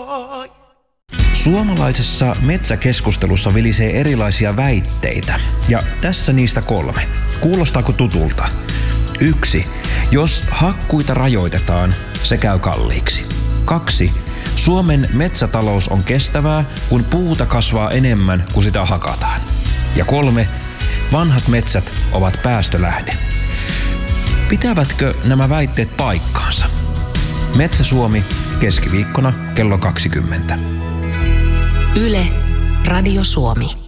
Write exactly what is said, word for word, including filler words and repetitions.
Suomalaisessa metsäkeskustelussa vilisee erilaisia väitteitä, ja tässä niistä kolme. Kuulostaako tutulta? Yksi. Jos hakkuita rajoitetaan, se käy kalliiksi. Kaksi. Suomen metsätalous on kestävää, kun puuta kasvaa enemmän kuin sitä hakataan. Ja kolme. Vanhat metsät ovat päästölähde. Pitävätkö nämä väitteet paikkaansa? Metsä Suomi, keskiviikkona kello kaksikymmentä. Yle, Radio Suomi.